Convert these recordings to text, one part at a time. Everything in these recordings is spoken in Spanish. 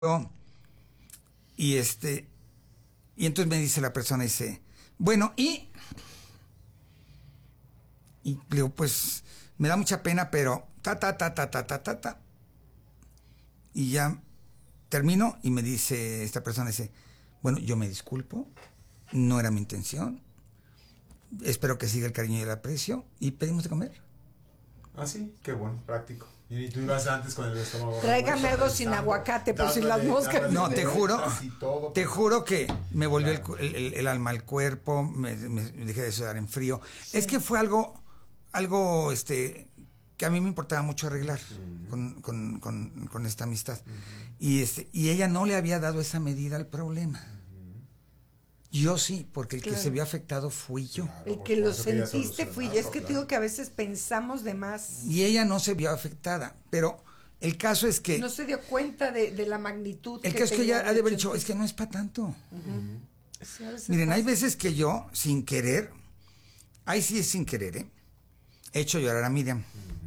Y y entonces me dice la persona, dice, bueno, y le digo, pues me da mucha pena, pero y ya termino y me dice esta persona, dice, bueno, yo me disculpo, no era mi intención, espero que siga el cariño y el aprecio, y pedimos de comer. Ah, sí, qué bueno, práctico. Y tú ibas antes con el estómago. Tráigame algo sin aguacate por si las moscas. No, te juro que me volvió el alma al cuerpo, me dejé de sudar en frío. Sí. Es que fue algo que a mí me importaba mucho arreglar con esta amistad. Y ella no le había dado esa medida al problema. Yo sí, porque el que se vio afectado fui yo. El que lo sentiste fui yo. Es que te digo que a veces pensamos de más. Y ella no se vio afectada, pero el caso es que... No se dio cuenta de la magnitud. El caso es que ella ha de haber dicho, es que no es para tanto. Sí, miren, hay veces que yo, sin querer, ahí sí es sin querer, he hecho llorar a Miriam.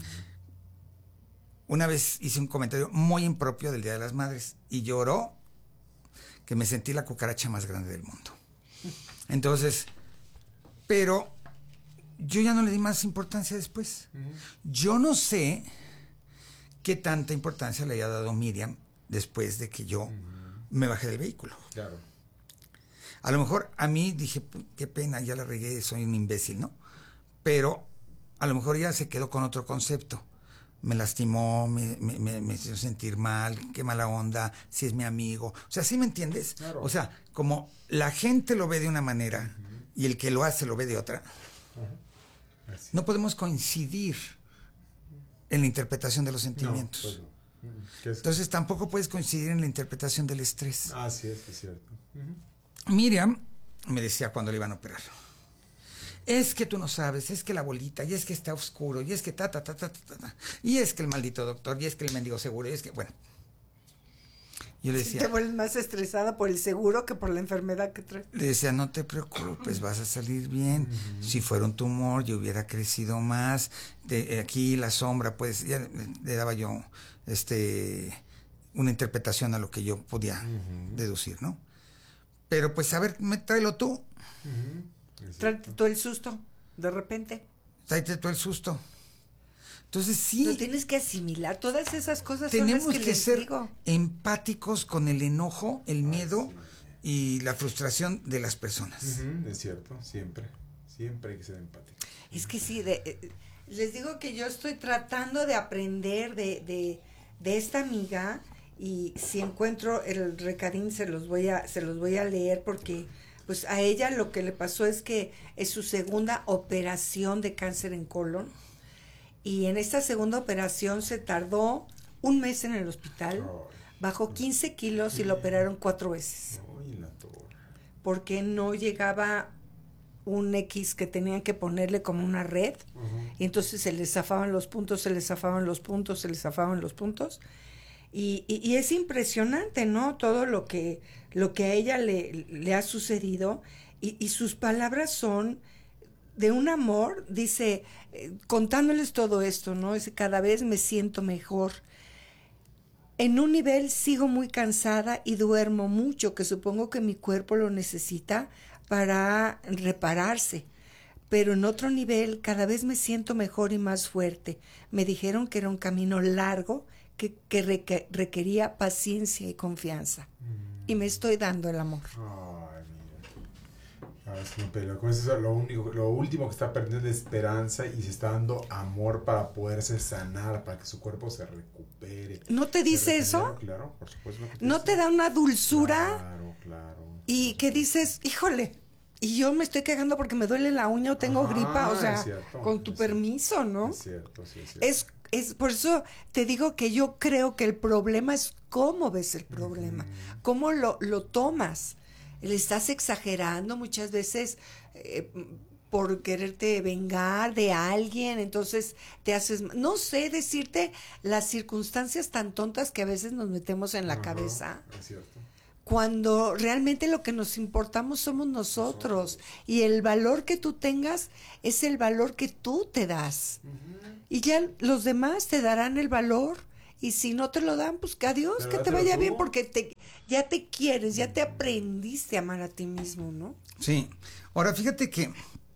Una vez hice un comentario muy impropio del Día de las Madres y lloró que me sentí la cucaracha más grande del mundo. Entonces, pero yo ya no le di más importancia después. Yo no sé qué tanta importancia le haya dado Miriam después de que yo me bajé del vehículo. Claro. A lo mejor a mí dije, qué pena, ya la regué, soy un imbécil, ¿no? Pero a lo mejor ella se quedó con otro concepto. Me lastimó, me hizo sentir mal, qué mala onda, si es mi amigo. O sea, ¿sí me entiendes? Claro. O sea, como la gente lo ve de una manera y el que lo hace lo ve de otra, no podemos coincidir en la interpretación de los sentimientos. No, pues no. Entonces tampoco puedes coincidir en la interpretación del estrés. Así es cierto. Miriam me decía cuando le iban a operar, es que tú no sabes, es que la bolita, y es que está oscuro, y es que y es que el maldito doctor, y es que el mendigo seguro, y es que, bueno. Yo le decía... Te vuelves más estresada por el seguro que por la enfermedad que traes. Le decía, no te preocupes, vas a salir bien. Si fuera un tumor, yo hubiera crecido más. Aquí la sombra, pues, ya le daba yo una interpretación a lo que yo podía deducir, ¿no? Pero pues, a ver, tráelo tú. Tráete todo el susto, de repente. Tráete todo el susto. Entonces sí. Lo tienes que asimilar, todas esas cosas tenemos son las que les ser digo. Empáticos con el enojo, el miedo y la frustración de las personas. Es cierto, siempre hay que ser empático. Es que sí, les digo que yo estoy tratando de aprender de esta amiga, y si encuentro el recadín se los voy a leer, porque pues a ella lo que le pasó es que es su segunda operación de cáncer en colon, y en esta segunda operación se tardó un mes en el hospital, bajó 15 kilos y lo operaron 4 veces. Porque no llegaba un X que tenían que ponerle como una red, y entonces se les zafaban los puntos, y es impresionante, ¿no? Todo lo que a ella le ha sucedido, y sus palabras son de un amor, dice, contándoles todo esto, ¿no? Dice, cada vez me siento mejor. En un nivel sigo muy cansada y duermo mucho, que supongo que mi cuerpo lo necesita para repararse. Pero en otro nivel cada vez me siento mejor y más fuerte. Me dijeron que era un camino largo, que requería paciencia y confianza. Y me estoy dando el amor. Ay, mira. Pero con eso lo último que está perdiendo es esperanza, y se está dando amor para poderse sanar, para que su cuerpo se recupere. ¿No te dice eso? Claro, por supuesto. ¿No te da una dulzura? Claro. Y que dices, híjole, y yo me estoy quejando porque me duele la uña o tengo gripa, o sea, con tu permiso, ¿no? Es cierto, sí. Es por eso te digo que yo creo que el problema es cómo ves el problema, cómo lo tomas. Le estás exagerando muchas veces por quererte vengar de alguien, entonces te haces, no sé decirte las circunstancias tan tontas que a veces nos metemos en la cabeza. Es cierto. Cuando realmente lo que nos importamos somos nosotros, y el valor que tú tengas es el valor que tú te das, y ya los demás te darán el valor y si no te lo dan, pues que adiós, Pero que te dátelo vaya tú. bien, porque ya te quieres, ya te aprendiste a amar a ti mismo, ¿no? Sí. Ahora, fíjate que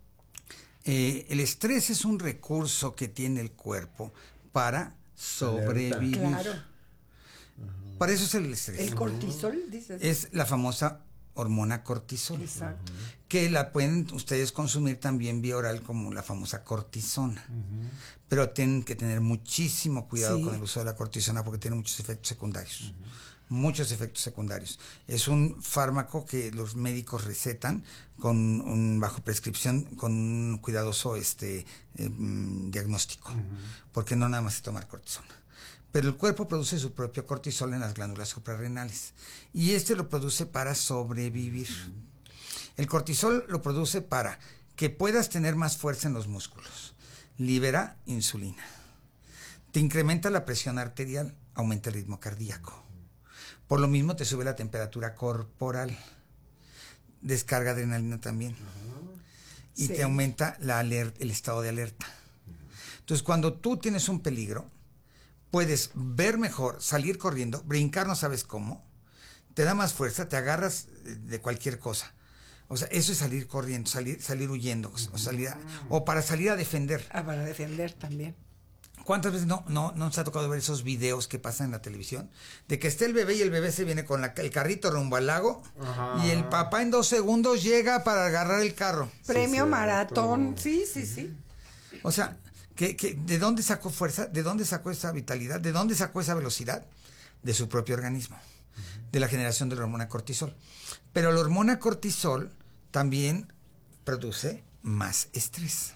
el estrés es un recurso que tiene el cuerpo para sobrevivir. Claro. Para eso es el estrés. El cortisol, dices. Es la famosa hormona cortisol. Exacto. Que la pueden ustedes consumir también vía oral como la famosa cortisona. Pero tienen que tener muchísimo cuidado Sí. con el uso de la cortisona porque tiene muchos efectos secundarios. Muchos efectos secundarios. Es un fármaco que los médicos recetan bajo prescripción con un cuidadoso diagnóstico. Porque no nada más es tomar cortisona. Pero el cuerpo produce su propio cortisol en las glándulas suprarrenales. Y lo produce para sobrevivir. El cortisol lo produce para que puedas tener más fuerza en los músculos. Libera insulina. Te incrementa la presión arterial, aumenta el ritmo cardíaco. Por lo mismo te sube la temperatura corporal. Descarga adrenalina también. Y Sí. te aumenta el estado de alerta. Entonces, cuando tú tienes un peligro, puedes ver mejor, salir corriendo, brincar no sabes cómo, te da más fuerza, te agarras de cualquier cosa. O sea, eso es salir corriendo, salir huyendo, o para salir a defender. Para defender también. ¿Cuántas veces no nos ha tocado ver esos videos que pasan en la televisión? De que esté el bebé y el bebé se viene con el carrito rumbo al lago. Ajá. Y el papá en 2 segundos llega para agarrar el carro. Premio cierto. maratón. Sí, sí, sí. O sea, ¿de dónde sacó fuerza? ¿De dónde sacó esa vitalidad? ¿De dónde sacó esa velocidad? De su propio organismo, de la generación de la hormona cortisol. Pero la hormona cortisol también produce más estrés.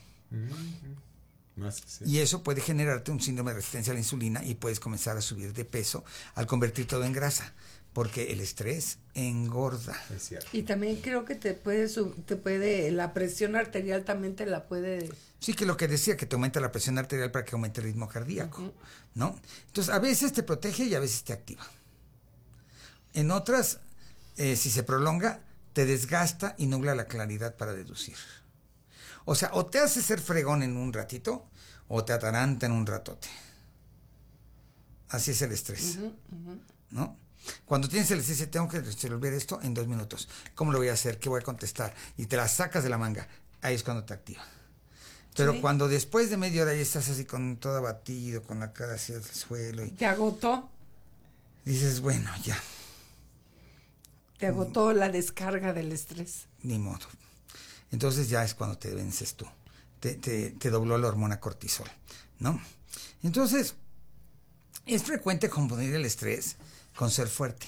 Más, sí. Y eso puede generarte un síndrome de resistencia a la insulina y puedes comenzar a subir de peso al convertir todo en grasa, porque el estrés engorda. Es cierto. Y también creo que te puede, la presión arterial también te la puede... Sí, que lo que decía, que te aumenta la presión arterial para que aumente el ritmo cardíaco, ¿no? Entonces, a veces te protege y a veces te activa. En otras, si se prolonga, te desgasta y nubla la claridad para deducir. O sea, o te hace ser fregón en un ratito, o te ataranta en un ratote. Así es el estrés, ¿no? Cuando tienes el estrés, tengo que resolver esto en 2 minutos. ¿Cómo lo voy a hacer? ¿Qué voy a contestar? Y te la sacas de la manga. Ahí es cuando te activa. Pero Sí. cuando después de media hora ya estás así con todo abatido, con la cara hacia el suelo, y ¿Te agotó? dices, bueno, ya, Te agotó la descarga del estrés. ni modo. Entonces ya es cuando te vences tú. Te dobló la hormona cortisol, ¿no? Entonces, es frecuente confundir el estrés con ser fuerte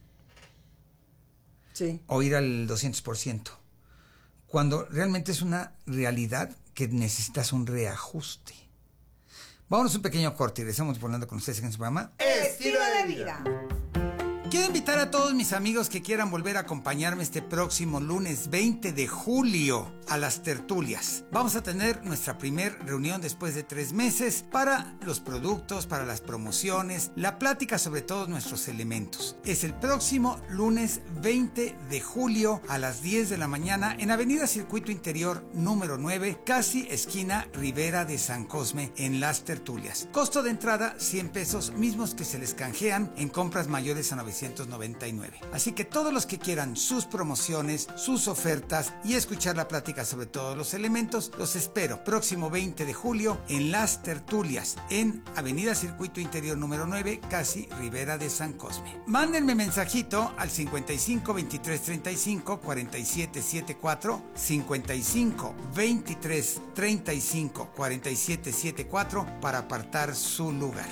Sí. o ir al 200%, cuando realmente es una realidad que necesitas un reajuste. Vámonos un pequeño corte y regresamos volviendo con ustedes en su programa. Estilo de vida. Quiero invitar a todos mis amigos que quieran volver a acompañarme este próximo lunes 20 de julio a las tertulias. Vamos a tener nuestra primer reunión después de 3 meses para los productos, para las promociones, la plática sobre todos nuestros elementos. Es el próximo lunes 20 de julio a las 10 de la mañana en Avenida Circuito Interior número 9, casi esquina Ribera de San Cosme, en las tertulias. Costo de entrada 100 pesos, mismos que se les canjean en compras mayores a 999. Así que todos los que quieran sus promociones, sus ofertas y escuchar la plática sobre todos los elementos, los espero próximo 20 de julio en las tertulias en Avenida Circuito Interior número 9, casi Ribera de San Cosme. Mándenme mensajito al 55 23 35 47 74, 55 23 35 47 74 para apartar su lugar.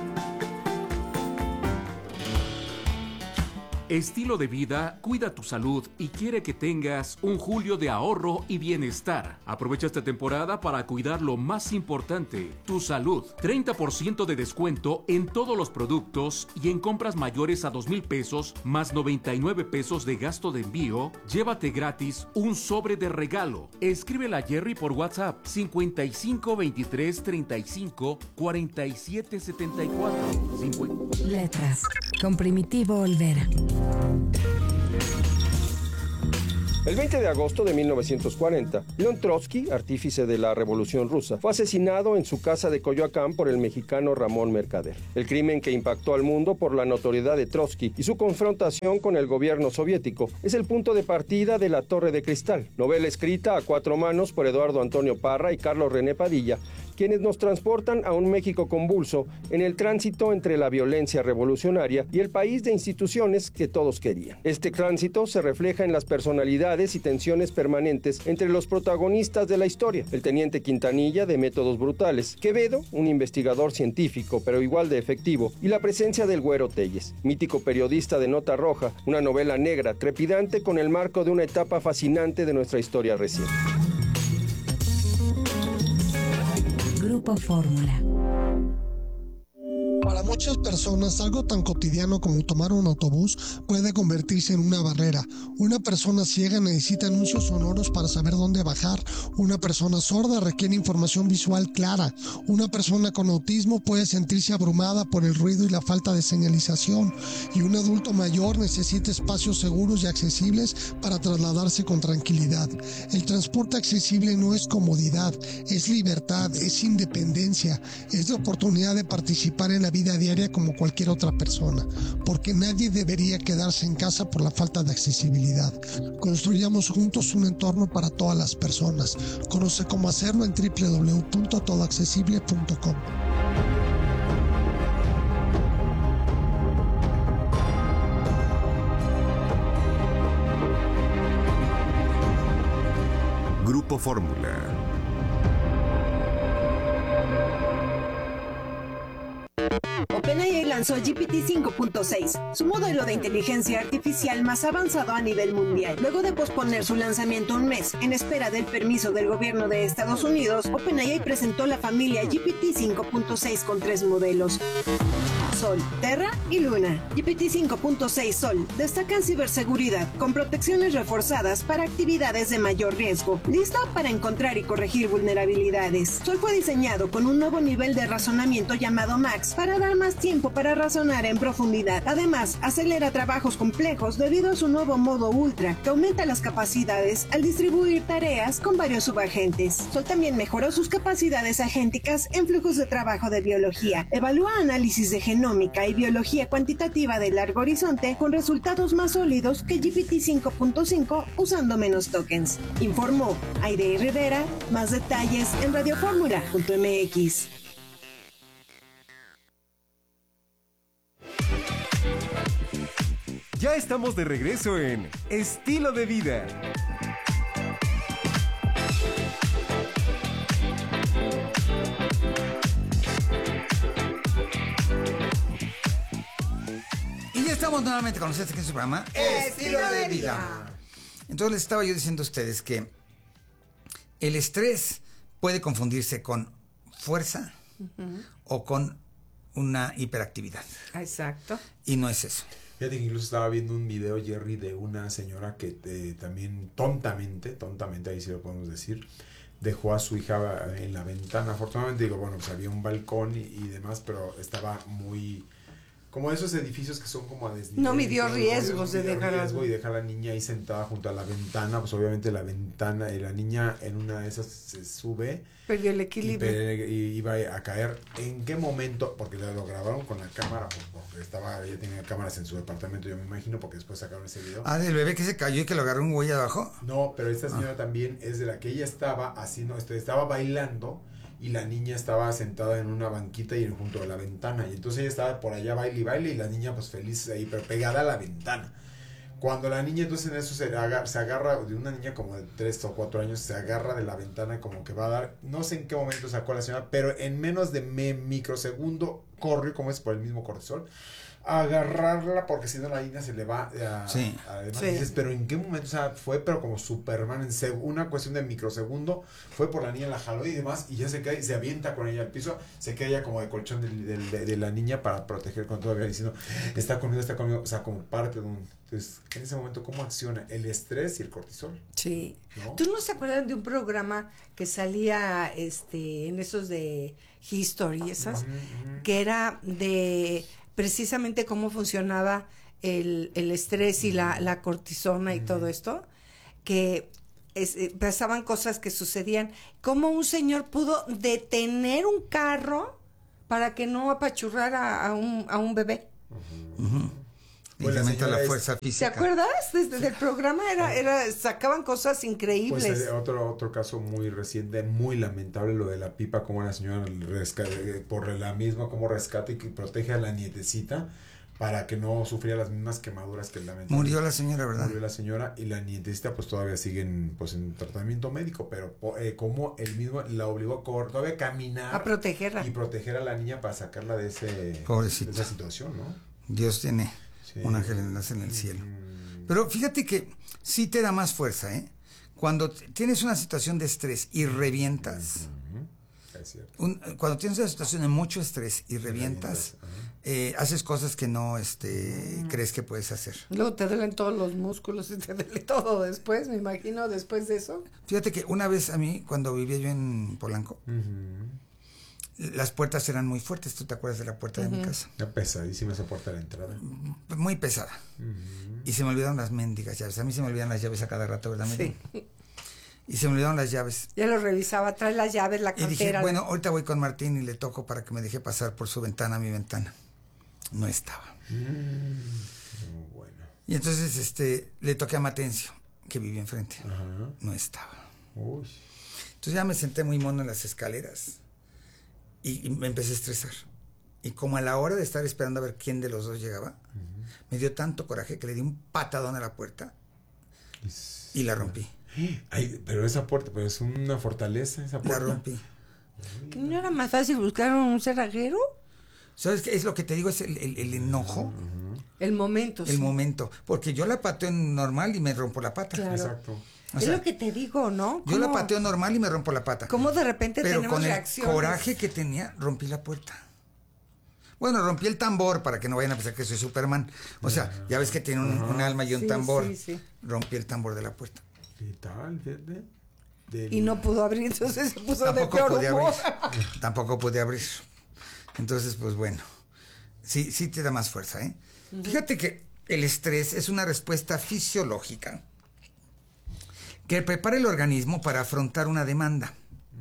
Estilo de vida cuida tu salud y quiere que tengas un julio de ahorro y bienestar. Aprovecha esta temporada para cuidar lo más importante, tu salud. 30% de descuento en todos los productos y en compras mayores a 2,000 pesos más 99 pesos de gasto de envío. Llévate gratis un sobre de regalo. Escríbela a Jerry por WhatsApp 55 23 35 47 74. Letras con Primitivo Olvera. El 20 de agosto de 1940, León Trotsky, artífice de la Revolución Rusa, fue asesinado en su casa de Coyoacán por el mexicano Ramón Mercader. El crimen que impactó al mundo por la notoriedad de Trotsky y su confrontación con el gobierno soviético es el punto de partida de La Torre de Cristal, novela escrita a 4 manos por Eduardo Antonio Parra y Carlos René Padilla, quienes nos transportan a un México convulso en el tránsito entre la violencia revolucionaria y el país de instituciones que todos querían. Este tránsito se refleja en las personalidades y tensiones permanentes entre los protagonistas de la historia: el teniente Quintanilla, de métodos brutales; Quevedo, un investigador científico pero igual de efectivo; y la presencia del Güero Telles, mítico periodista de Nota Roja, una novela negra trepidante con el marco de una etapa fascinante de nuestra historia reciente. Grupo Fórmula. Para muchas personas, algo tan cotidiano como tomar un autobús puede convertirse en una barrera. Una persona ciega necesita anuncios sonoros para saber dónde bajar. Una persona sorda requiere información visual clara. Una persona con autismo puede sentirse abrumada por el ruido y la falta de señalización. Y un adulto mayor necesita espacios seguros y accesibles para trasladarse con tranquilidad. El transporte accesible no es comodidad, es libertad, es independencia, es la oportunidad de participar en la vida diaria como cualquier otra persona, porque nadie debería quedarse en casa por la falta de accesibilidad. Construyamos juntos un entorno para todas las personas. Conoce cómo hacerlo en www.todoaccesible.com. Grupo Fórmula. OpenAI lanzó GPT 5.6, su modelo de inteligencia artificial más avanzado a nivel mundial. Luego de posponer su lanzamiento un mes en espera del permiso del gobierno de Estados Unidos, OpenAI presentó la familia GPT 5.6 con 3 modelos: Sol, Terra y Luna. GPT 5.6 Sol destaca en ciberseguridad, con protecciones reforzadas para actividades de mayor riesgo, listo para encontrar y corregir vulnerabilidades. Sol fue diseñado con un nuevo nivel de razonamiento llamado Max para dar más tiempo para razonar en profundidad. Además, acelera trabajos complejos debido a su nuevo modo Ultra, que aumenta las capacidades al distribuir tareas con varios subagentes. Sol también mejoró sus capacidades agénticas en flujos de trabajo de biología. Evalúa análisis de genómica y biología cuantitativa de largo horizonte con resultados más sólidos que GPT 5.5 usando menos tokens. Informó Aide Rivera. Más detalles en radioformula.mx. Ya estamos de regreso en Estilo de Vida. Y ya estamos nuevamente con ustedes aquí en su programa Estilo de Vida. Entonces les estaba yo diciendo a ustedes que el estrés puede confundirse con fuerza o con una hiperactividad. Exacto. Y no es eso. Fíjate que incluso estaba viendo un video, Jerry, de una señora que también tontamente, ahí sí lo podemos decir, dejó a su hija en la ventana. Afortunadamente, digo, bueno, pues había un balcón y demás, pero estaba muy... como esos edificios que son como a desnivel. No midió riesgos de dejar y dejar a la niña ahí sentada junto a la ventana. Pues obviamente la ventana, la niña en una de esas se sube. Perdió el equilibrio. Y iba a caer. ¿En qué momento? Porque lo grabaron con la cámara, porque ella tenía cámaras en su departamento, yo me imagino, porque después sacaron ese video. Ah, del bebé que se cayó y que lo agarró un güey abajo. No, pero esta señora también es de la que ella estaba haciendo, estaba bailando. Y la niña estaba sentada en una banquita y junto a la ventana. Y entonces ella estaba por allá baile y baile. Y la niña pues feliz ahí, pero pegada a la ventana. Cuando la niña entonces en eso se agarra de una niña como de 3 o 4 años, se agarra de la ventana como que va a dar, no sé en qué momento sacó a la señora, pero en menos de microsegundo corre, como es por el mismo cortisol, a agarrarla, porque si no la niña se le va sí. Además dices, pero en qué momento, o sea, fue pero como Superman, en una cuestión de microsegundo, fue por la niña, la jaló y demás, y ya se cae, se avienta con ella al piso, se queda ella como de colchón de la niña para proteger con todavía diciendo, está conmigo, o sea, como parte de un... Entonces, en ese momento, ¿cómo acciona el estrés y el cortisol? Sí. ¿No? ¿Tú no se acuerdan de un programa que salía en esos de History, esas? Que era de precisamente cómo funcionaba el estrés y la cortisona y todo esto. que pasaban cosas que sucedían. ¿Cómo un señor pudo detener un carro para que no apachurrara a un bebé? Incrementa la fuerza física. ¿Te acuerdas? Desde el programa sacaban cosas increíbles. Pues otro caso muy reciente, muy lamentable, lo de la pipa, como la señora por la misma, como rescata y que protege a la nietecita para que no sufriera las mismas quemaduras que lamentablemente. Murió la señora, ¿verdad? Murió la señora y la nietecita pues todavía siguen pues en tratamiento médico, pero como él mismo la obligó a todavía caminar. A protegerla. Y proteger a la niña para sacarla de esa situación, ¿no? Dios tiene un ángel en el cielo. Pero fíjate que sí te da más fuerza, ¿eh? Cuando tienes una situación de estrés y revientas, es cierto. Cuando tienes una situación de mucho estrés y revientas, haces cosas que no crees que puedes hacer. Luego te duelen todos los músculos y te duele todo después, me imagino, después de eso. Fíjate que una vez a mí, cuando vivía yo en Polanco, las puertas eran muy fuertes. ¿Tú te acuerdas de la puerta de mi casa? Era pesadísima esa puerta de la entrada. Muy pesada. Y se me olvidaron las mendigas llaves. A mí se me olvidan las llaves a cada rato, ¿verdad? Sí. Y se me olvidaron las llaves. Ya lo revisaba, trae las llaves, la cartera. Y dije, bueno, ahorita voy con Martín y le toco para que me deje pasar por su ventana a mi ventana. No estaba. Bueno. Y entonces le toqué a Matencio, que vivía enfrente. No estaba. Uy. Entonces ya me senté muy mono en las escaleras y me empecé a estresar. Y como a la hora de estar esperando a ver quién de los dos llegaba, me dio tanto coraje que le di un patadón a la puerta y la rompí. Ay, pero esa puerta, pero es una fortaleza esa puerta. La rompí. ¿Que no era más fácil buscar un cerrajero? ¿Sabes qué? Es lo que te digo, es el enojo. El momento. El momento. Porque yo la pateo normal y me rompo la pata. Claro. Exacto. Es lo que te digo, ¿no? Yo la pateo normal y me rompo la pata. ¿Cómo de repente pero tenemos con reacciones? El coraje que tenía, rompí la puerta. Bueno, rompí el tambor para que no vayan a pensar que soy Superman. O sea, ya ves que tiene un alma y un tambor. Sí. Rompí el tambor de la puerta. ¿Qué tal? Fíjate. Y no pudo abrir, entonces se puso Tampoco de peor podía humor. abrir. Tampoco pude abrir. Entonces, pues bueno. Sí te da más fuerza, ¿eh? Fíjate que el estrés es una respuesta fisiológica que prepara el organismo para afrontar una demanda.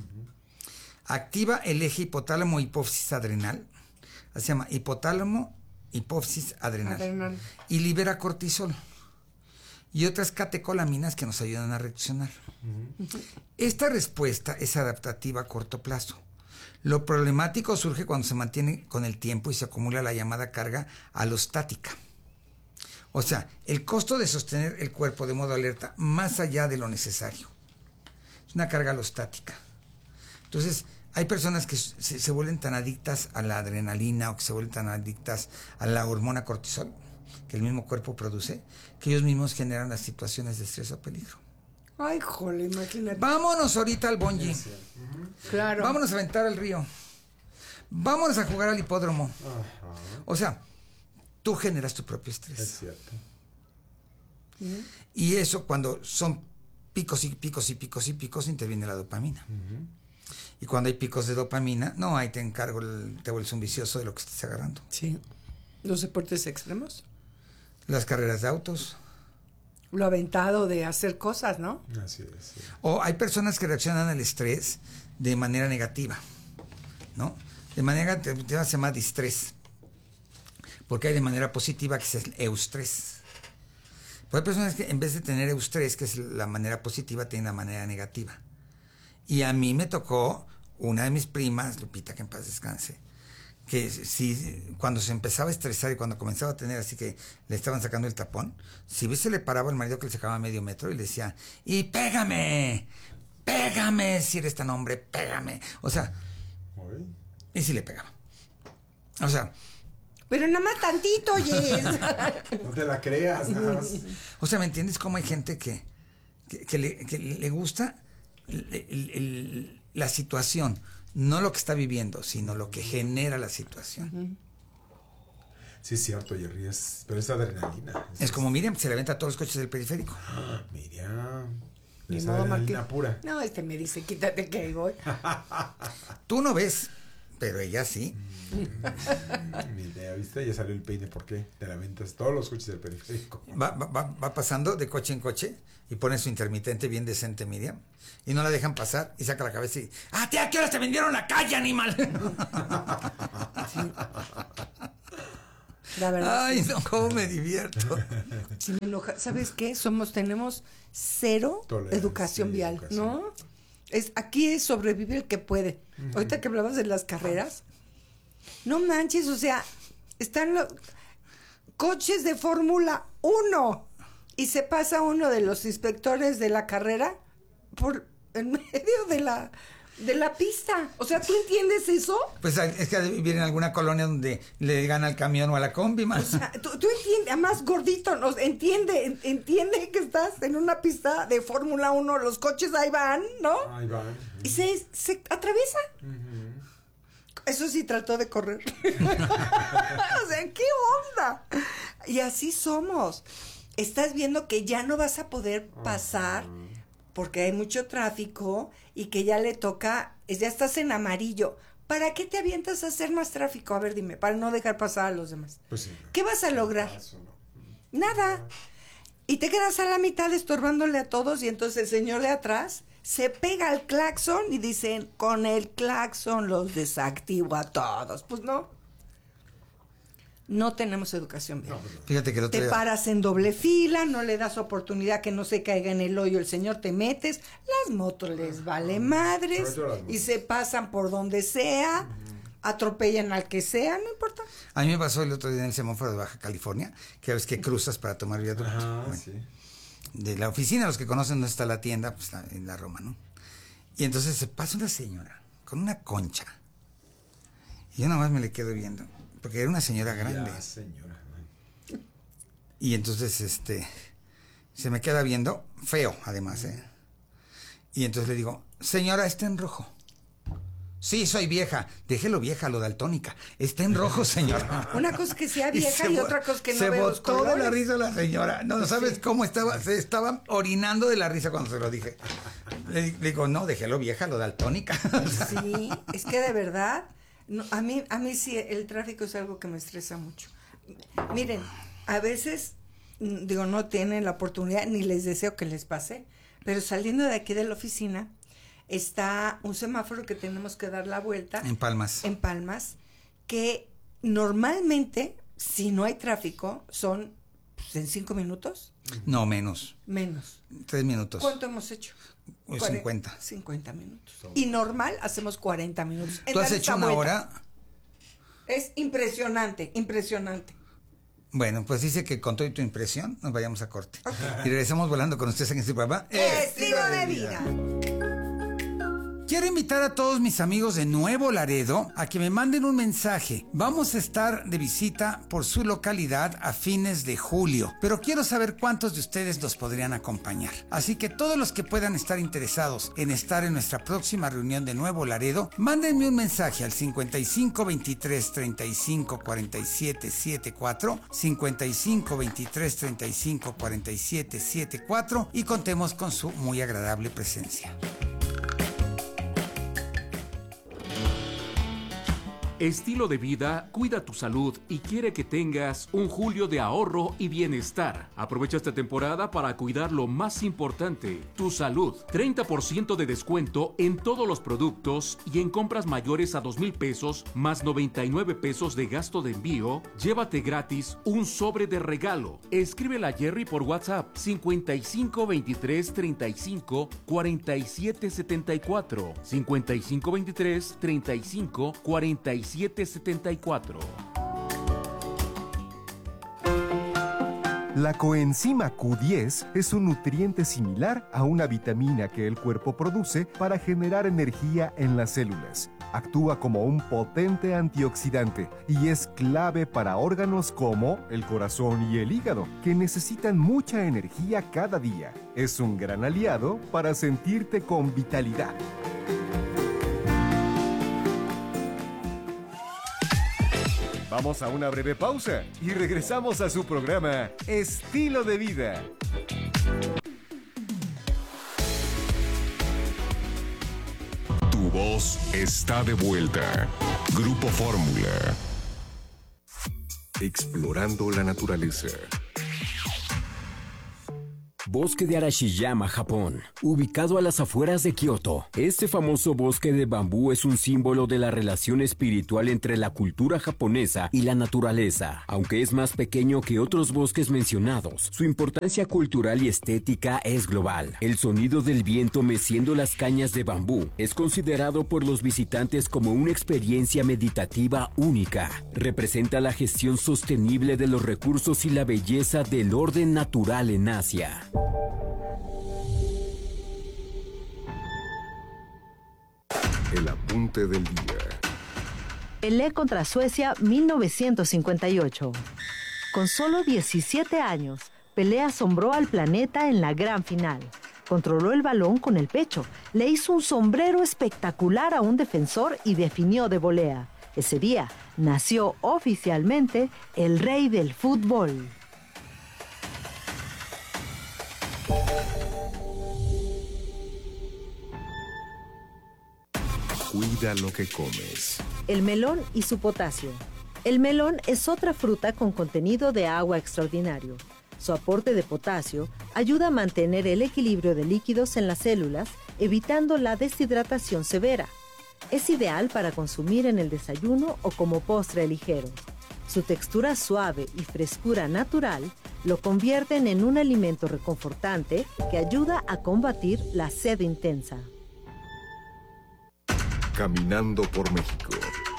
Activa el eje hipotálamo-hipófisis adrenal. Se llama hipotálamo-hipófisis adrenal. Y libera cortisol y otras catecolaminas que nos ayudan a reaccionar. Esta respuesta es adaptativa a corto plazo. Lo problemático surge cuando se mantiene con el tiempo y se acumula la llamada carga alostática. O sea, el costo de sostener el cuerpo de modo alerta más allá de lo necesario. Es una carga alostática. Entonces, hay personas que se vuelven tan adictas a la adrenalina o que se vuelven tan adictas a la hormona cortisol que el mismo cuerpo produce, que ellos mismos generan las situaciones de estrés o peligro. Ay, jole, imagínate. Vámonos ahorita al bungee. Claro. Vámonos a aventar al río. Vámonos a jugar al hipódromo. O sea, tú generas tu propio estrés. Es cierto. Y eso, cuando son picos y picos y picos y picos, interviene la dopamina. Y cuando hay picos de dopamina, no, ahí te encargo, te vuelves un vicioso de lo que estés agarrando. Sí. ¿Los deportes extremos? Las carreras de autos. Lo aventado de hacer cosas, ¿no? Así es. Sí. O hay personas que reaccionan al estrés de manera negativa, ¿no? De manera negativa se llama distrés. Porque hay de manera positiva que es el eustrés. Pues hay personas que en vez de tener eustrés, que es la manera positiva, tienen la manera negativa. Y a mí me tocó una de mis primas, Lupita, que en paz descanse, que si cuando se empezaba a estresar y cuando comenzaba a tener así que le estaban sacando el tapón, si ves se le paraba al marido que le sacaba medio metro y le decía, y pégame, si eres tan hombre, pégame. O sea, y si le pegaba. O sea, pero nada más tantito, Jess. No te la creas, nada más. O sea, ¿me entiendes cómo hay gente que le gusta la situación? No lo que está viviendo, sino lo que genera la situación. Sí, es cierto, Jerry, pero es adrenalina. Es como Miriam, se le aventa a todos los coches del periférico. Miriam. Es adrenalina pura. No, me dice, quítate que ahí voy. Tú no ves, pero ella sí. Ni idea, ¿viste? Ya salió el peine, ¿por qué? Te lamentas todos los coches del periférico. Va pasando de coche en coche y pone su intermitente bien decente, Miriam, y no la dejan pasar y saca la cabeza y tía, ¿a qué horas te vendieron la calle, animal? Sí. La verdad. Ay, no, cómo me divierto. Sí, me enoja. ¿Sabes qué? Tenemos cero educación vial, ¿no? Aquí es sobrevive el que puede. Ahorita que hablabas de las carreras, no manches, o sea, están los coches de Fórmula 1 y se pasa uno de los inspectores de la carrera por en medio de la pista. O sea, ¿tú entiendes eso? Pues es que vivir en alguna colonia donde le gana al camión o a la combi más. O sea, tú entiendes, además gordito, entiende que estás en una pista de Fórmula 1, los coches ahí van, ¿no? Ahí van. Y se atraviesa. Eso sí trató de correr. O sea, ¿qué onda? Y así somos. Estás viendo que ya no vas a poder pasar porque hay mucho tráfico y que ya le toca, ya estás en amarillo. ¿Para qué te avientas a hacer más tráfico? A ver, dime, para no dejar pasar a los demás. Pues sí. ¿Qué vas a lograr? Nada. Y te quedas a la mitad estorbándole a todos y entonces el señor de atrás se pega al claxon y dicen, con el claxon los desactivo a todos. Pues no tenemos educación vial. Fíjate que te paras en doble fila, no le das oportunidad que no se caiga en el hoyo el señor, te metes, las motos les vale madres y se pasan por donde sea, atropellan al que sea, no importa. A mí me pasó el otro día en el semáforo de Baja California, que ves que cruzas para tomar viaducto. Sí. De la oficina, los que conocen dónde está la tienda, pues en la Roma, ¿no? Y entonces se pasa una señora con una concha. Y yo nada más me le quedo viendo, porque era una señora grande. Ya, señora. Y entonces, se me queda viendo, feo, además, Y entonces le digo, señora, está en rojo. Sí, soy vieja. Déjelo vieja, lo daltónica. Está en rojo, señora. Una cosa que sea vieja y otra cosa que no vea los Se botó de la risa la señora. No sabes cómo estaba. Se estaba orinando de la risa cuando se lo dije. Le digo, no, déjelo vieja, lo daltónica. Sí, es que de verdad, no, a mí sí, el tráfico es algo que me estresa mucho. Miren, a veces, no tienen la oportunidad, ni les deseo que les pase, pero saliendo de aquí de la oficina, está un semáforo que tenemos que dar la vuelta. En Palmas. En Palmas, que normalmente, si no hay tráfico, son en 5 minutos. No, menos. Menos. 3 minutos. ¿Cuánto hemos hecho? 50. 50 minutos. Y normal hacemos 40 minutos. ¿Tú has hecho una hora? Es impresionante, impresionante. Bueno, pues dice que con toda tu impresión nos vayamos a corte. Okay. Y regresamos volando con ustedes en este programa. Estilo de vida. Quiero invitar a todos mis amigos de Nuevo Laredo a que me manden un mensaje. Vamos a estar de visita por su localidad a fines de julio, pero quiero saber cuántos de ustedes nos podrían acompañar. Así que todos los que puedan estar interesados en estar en nuestra próxima reunión de Nuevo Laredo, mándenme un mensaje al 55 23 35 47 74, 55 23 35 47 74 y contemos con su muy agradable presencia. Estilo de vida cuida tu salud y quiere que tengas un julio de ahorro y bienestar. Aprovecha esta temporada para cuidar lo más importante, tu salud. 30% de descuento en todos los productos y en compras mayores a 2,000 pesos más 99 pesos de gasto de envío. Llévate gratis un sobre de regalo. Escríbele a Jerry por WhatsApp 55 23 35 47 74 55 23 35 47 774. La coenzima Q10 es un nutriente similar a una vitamina que el cuerpo produce para generar energía en las células. Actúa como un potente antioxidante y es clave para órganos como el corazón y el hígado, que necesitan mucha energía cada día. Es un gran aliado para sentirte con vitalidad. Vamos a una breve pausa y regresamos a su programa Estilo de Vida. Tu voz está de vuelta. Grupo Fórmula. Explorando la naturaleza. Bosque de Arashiyama, Japón, ubicado a las afueras de Kioto. Este famoso bosque de bambú es un símbolo de la relación espiritual entre la cultura japonesa y la naturaleza. Aunque es más pequeño que otros bosques mencionados, su importancia cultural y estética es global. El sonido del viento meciendo las cañas de bambú es considerado por los visitantes como una experiencia meditativa única. Representa la gestión sostenible de los recursos y la belleza del orden natural en Asia. El apunte del día. Pelé contra Suecia 1958. Con solo 17 años, Pelé asombró al planeta en la gran final. Controló el balón con el pecho, le hizo un sombrero espectacular a un defensor y definió de volea. Ese día nació oficialmente el rey del fútbol. Cuida lo que comes. El melón y su potasio. El melón es otra fruta con contenido de agua extraordinario. Su aporte de potasio ayuda a mantener el equilibrio de líquidos en las células, evitando la deshidratación severa. Es ideal para consumir en el desayuno o como postre ligero. Su textura suave y frescura natural lo convierten en un alimento reconfortante que ayuda a combatir la sed intensa. Caminando por México.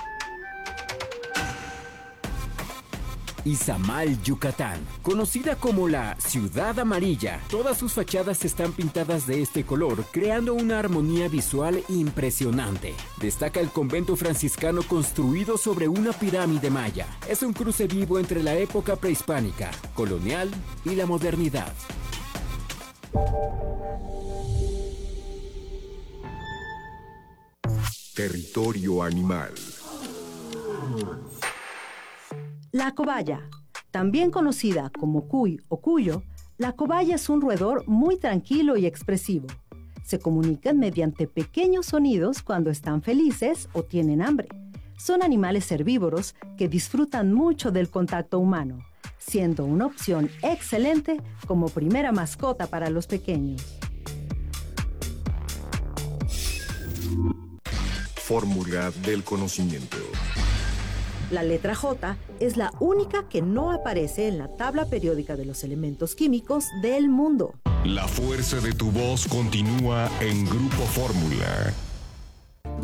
Izamal, Yucatán, conocida como la Ciudad Amarilla. Todas sus fachadas están pintadas de este color, creando una armonía visual impresionante. Destaca el convento franciscano construido sobre una pirámide maya. Es un cruce vivo entre la época prehispánica, colonial y la modernidad. Territorio animal. La cobaya, también conocida como cuy o cuyo, la cobaya es un roedor muy tranquilo y expresivo. Se comunican mediante pequeños sonidos cuando están felices o tienen hambre. Son animales herbívoros que disfrutan mucho del contacto humano, siendo una opción excelente como primera mascota para los pequeños. Fórmula del conocimiento. La letra J es la única que no aparece en la tabla periódica de los elementos químicos del mundo. La fuerza de tu voz continúa en Grupo Fórmula.